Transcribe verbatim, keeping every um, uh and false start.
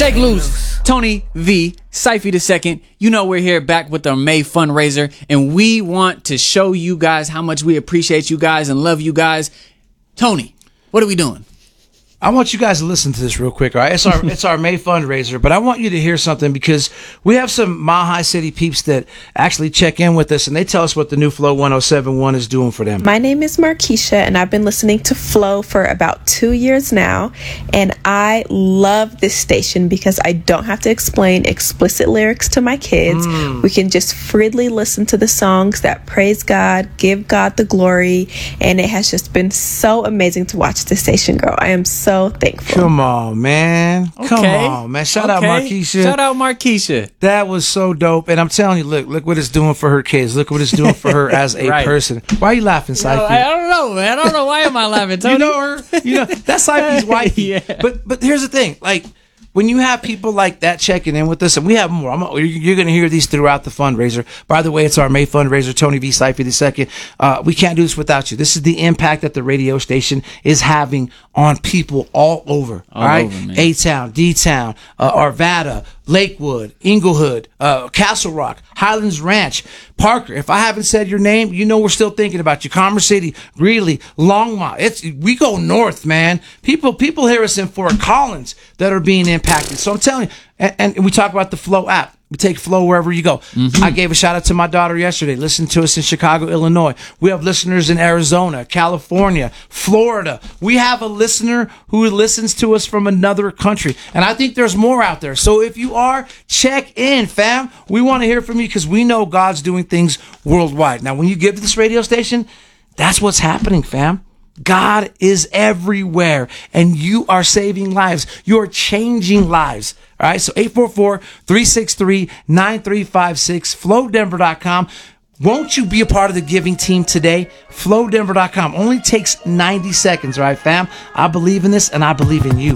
Shake Loose, Tony V, Syfy the Second. You know we're here back with our May fundraiser, and we want to show you guys how much we appreciate you guys and love you guys. Tony, what are we doing? I want you guys to listen to this real quick, all right? It's our it's our May fundraiser, but I want you to hear something because we have some Mile High City peeps that actually check in with us, and they tell us what the new Flow one oh seven one is doing for them. My name is Markeisha, and I've been listening to Flow for about two years now, and I love this station because I don't have to explain explicit lyrics to my kids. Mm. We can just freely listen to the songs that praise God, give God the glory, and it has just been so amazing to watch this station grow. I am so So thankful. Come on, man. Okay. Come on, man. Shout okay. out Markeisha. Shout out Markeisha. That was so dope. And I'm telling you, look, look what it's doing for her kids. Look what it's doing for her as a right. person. Why are you laughing, Syfy? No, I don't know, man. I don't know why am I laughing, Tony? You know her. You know that's Syfy's wife. Yeah. But but here's the thing, like. When you have people like that checking in with us, and we have more, I'm, you're going to hear these throughout the fundraiser. By the way, it's our May fundraiser, Tony V, Syfy the Second. Uh, we can't do this without you. This is the impact that the radio station is having on people all over. All, all right, A-Town, D-Town, uh, Arvada, Lakewood, Inglewood, uh, Castle Rock, Highlands Ranch, Parker. If I haven't said your name, you know we're still thinking about you. Commerce City, Greeley, Longmont. It's we go north, man. People people hear us in Fort Collins that are being impacted. So I'm telling you, and, and we talk about the Flow app. We take Flow wherever you go. Mm-hmm. I gave a shout out to my daughter yesterday. Listen to us in Chicago, Illinois. We have listeners in Arizona, California, Florida. We have a listener who listens to us from another country. And I think there's more out there. So if you are, check in, fam. We want to hear from you because we know God's doing things worldwide. Now, when you give to this radio station, that's what's happening, fam. God is everywhere, and you are saving lives. You're changing lives. All right, so eight four four, three six three, nine three five six, flow denver dot com. Won't you be a part of the giving team today? flow denver dot com. Only takes ninety seconds, all right, fam? I believe in this, and I believe in you.